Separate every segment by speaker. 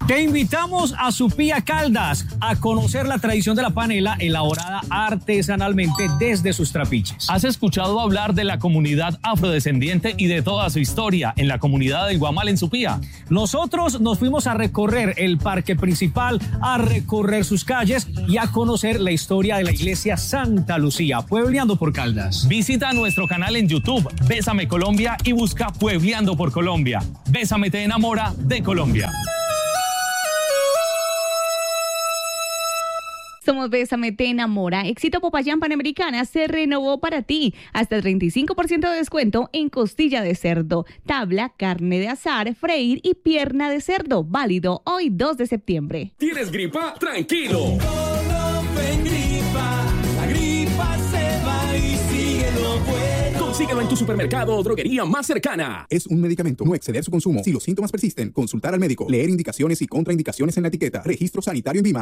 Speaker 1: Te invitamos a Supía Caldas a conocer la tradición de la panela elaborada artesanalmente desde sus trapiches.
Speaker 2: ¿Has escuchado hablar de la comunidad afrodescendiente y de toda su historia en la comunidad del Guamal en Supía?
Speaker 1: Nosotros nos fuimos a recorrer el parque principal, a recorrer sus calles y a conocer la historia de la iglesia Santa Lucía, Puebleando por Caldas.
Speaker 2: Visita nuestro canal en YouTube, Bésame Colombia, y busca Puebleando por Colombia. Bésame te enamora de Colombia.
Speaker 3: Somos Bésame te enamora. Éxito Popayán Panamericana se renovó para ti. Hasta el 35% de descuento en costilla de cerdo, tabla, carne de asar, freír y pierna de cerdo. Válido hoy 2 de septiembre.
Speaker 4: ¿Tienes gripa? Tranquilo. La gripa se va y sigue lo bueno. Consíguelo en tu supermercado o droguería más cercana.
Speaker 5: Es un medicamento. No exceder su consumo. Si los síntomas persisten, consultar al médico. Leer indicaciones y contraindicaciones en la etiqueta. Registro sanitario INVIMA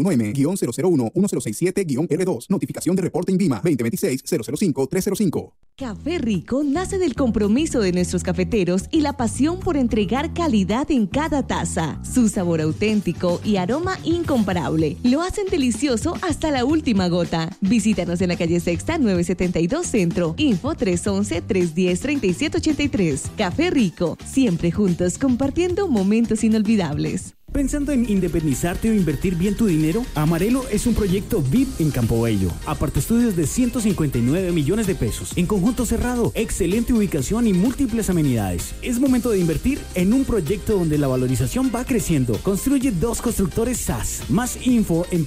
Speaker 5: 2021M-001-106-7-R2. Notificación de reporte INVIMA 2026-005-305.
Speaker 3: Café Rico nace del compromiso de nuestros cafeteros y la pasión por entregar calidad en cada taza. Su sabor auténtico y aroma incomparable lo hacen delicioso hasta la última gota. Visítanos en la calle Sexta 972 Centro. Info 311-310-3783. Café Rico, siempre juntos compartiendo momentos inolvidables.
Speaker 6: ¿Pensando en independizarte o invertir bien tu dinero? Amarelo es un proyecto VIP en Campo Bello. Aparte estudios de 159 millones de pesos. En conjunto cerrado, excelente ubicación y múltiples amenidades. Es momento de invertir en un proyecto donde la valorización va creciendo. Construye 2 constructores SAS. Más info en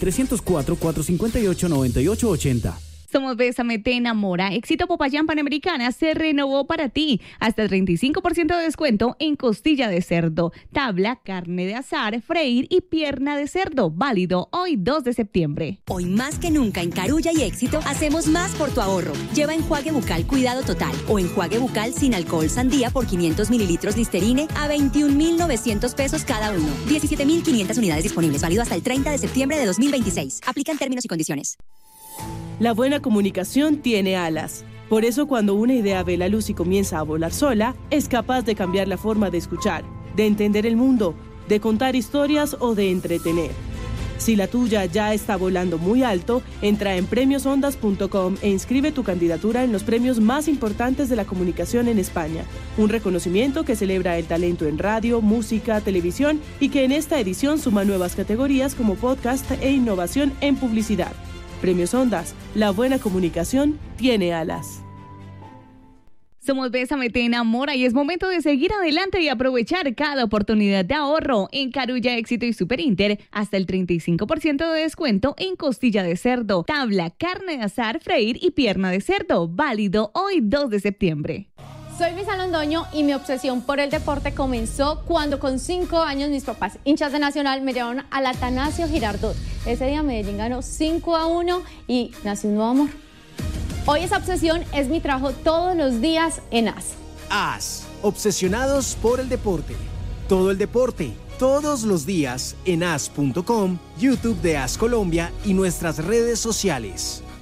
Speaker 6: 304-458-9880.
Speaker 3: Somos Bésame te enamora. Éxito Popayán Panamericana se renovó para ti. Hasta el 35% de descuento en costilla de cerdo, tabla, carne de asar, freír y pierna de cerdo. Válido hoy 2 de septiembre.
Speaker 7: Hoy más que nunca en Carulla y Éxito hacemos más por tu ahorro. Lleva enjuague bucal Cuidado Total o enjuague bucal sin alcohol Sandía por 500 mililitros Listerine a 21.900 pesos cada uno. 17.500 unidades disponibles. Válido hasta el 30 de septiembre de 2026. Aplican términos y condiciones.
Speaker 8: La buena comunicación tiene alas. Por eso cuando una idea ve la luz y comienza a volar sola, es capaz de cambiar la forma de escuchar, de entender el mundo, de contar historias o de entretener. Si la tuya ya está volando muy alto, entra en premiosondas.com e inscribe tu candidatura en los premios más importantes de la comunicación en España. Un reconocimiento que celebra el talento en radio, música, televisión y que en esta edición suma nuevas categorías como podcast e innovación en publicidad. Premios Ondas, la buena comunicación tiene alas.
Speaker 3: Somos Bésame te enamora y es momento de seguir adelante y aprovechar cada oportunidad de ahorro. En Carulla, Éxito y Super Inter, hasta el 35% de descuento en costilla de cerdo, tabla, carne de asar, freír y pierna de cerdo. Válido hoy 2 de septiembre.
Speaker 9: Soy Luisa Londoño y mi obsesión por el deporte comenzó cuando con 5 años mis papás, hinchas de Nacional, me llevaron al Atanasio Girardot. Ese día Medellín ganó 5-1 y nació un nuevo amor. Hoy esa obsesión es mi trabajo todos los días en AS.
Speaker 10: AS, obsesionados por el deporte. Todo el deporte, todos los días en as.com, YouTube de AS Colombia y nuestras redes sociales.